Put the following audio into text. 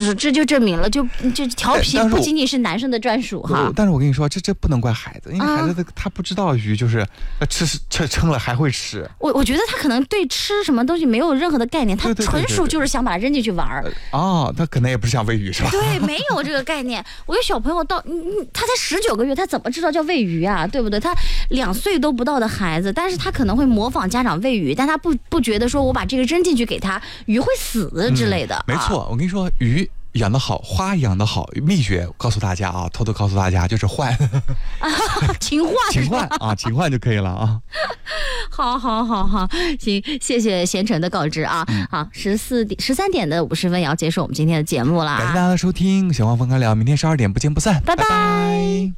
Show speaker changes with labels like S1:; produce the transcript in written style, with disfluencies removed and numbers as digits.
S1: 就是这就证明了，就调皮不仅仅是男生的专属哈。
S2: 但是我跟你说，这不能怪孩子，因为孩子他不知道鱼就是吃撑了还会吃。
S1: 我觉得他可能对吃什么东西没有任何的概念，他纯属就是想把它扔进去玩儿。
S2: 他可能也不是想喂鱼是吧？
S1: 对，没有这个概念。我有小朋友他才19个月，他怎么知道叫喂鱼啊？对不对？他2岁都不到的孩子，但是他可能会模仿家长喂鱼，但他不觉得说我把这个扔进去给他，鱼会死之类的。
S2: 没错，我跟你说，鱼养得好，花养得好，秘诀告诉大家啊，偷偷告诉大家就是换
S1: 勤换
S2: 勤换就可以了啊。
S1: 好，行，谢谢贤成的告知啊。好，13点的50分也要结束我们今天的节目了。
S2: 感谢大家的收听，小汪分开聊，明天12点不见不散，
S1: 拜拜。